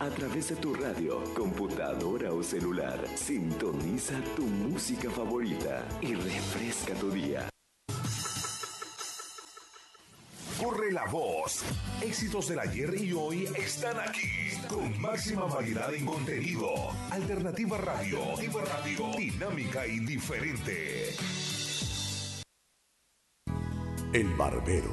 A través de tu radio, computadora o celular, sintoniza tu música favorita y refresca tu día. Corre la voz. Éxitos del ayer y hoy están aquí con máxima variedad en contenido. Alternativa Radio. Dinámica y diferente. El barbero.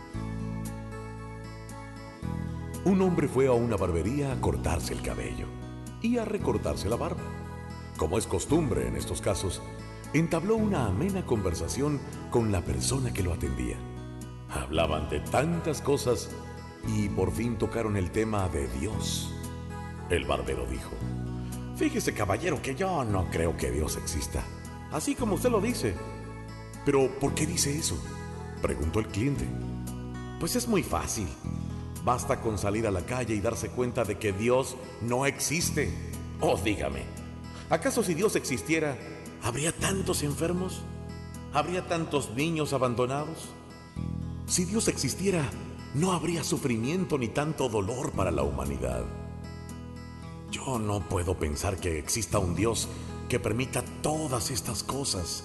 Un hombre fue a una barbería a cortarse el cabello y a recortarse la barba. Como es costumbre en estos casos, entabló una amena conversación con la persona que lo atendía. Hablaban de tantas cosas y por fin tocaron el tema de Dios. El barbero dijo: fíjese, caballero, que yo no creo que Dios exista, así como usted lo dice. ¿Pero por qué dice eso?, preguntó el cliente. Pues es muy fácil. Basta con salir a la calle y darse cuenta de que Dios no existe. Oh, dígame, ¿acaso si Dios existiera, habría tantos enfermos? ¿Habría tantos niños abandonados? Si Dios existiera, no habría sufrimiento ni tanto dolor para la humanidad. Yo no puedo pensar que exista un Dios que permita todas estas cosas.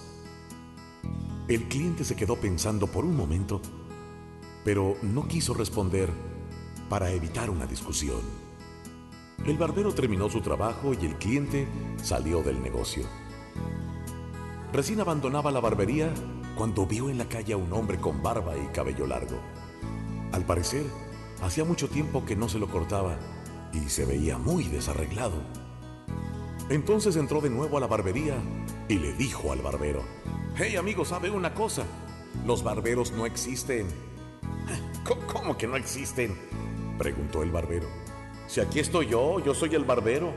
El cliente se quedó pensando por un momento, pero no quiso responder para evitar una discusión. El barbero terminó su trabajo y el cliente salió del negocio. Recién abandonaba la barbería cuando vio en la calle a un hombre con barba y cabello largo. Al parecer, hacía mucho tiempo que no se lo cortaba y se veía muy desarreglado. Entonces entró de nuevo a la barbería y le dijo al barbero: «Hey, amigo, ¿sabe una cosa? Los barberos no existen». «¿Cómo que no existen?», preguntó el barbero. «Si aquí estoy yo soy el barbero».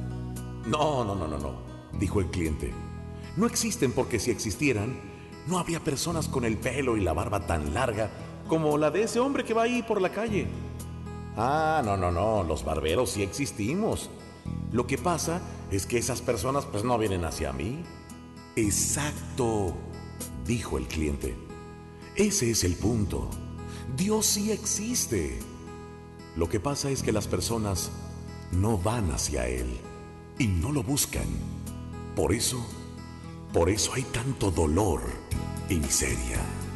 No, dijo el cliente. «No existen porque si existieran, no habría personas con el pelo y la barba tan larga como la de ese hombre que va ahí por la calle». «Ah, no, los barberos sí existimos. Lo que pasa es que esas personas pues no vienen hacia mí». «Exacto», dijo el cliente. «Ese es el punto. Dios sí existe. Lo que pasa es que las personas no van hacia Él y no lo buscan. Por eso hay tanto dolor y miseria».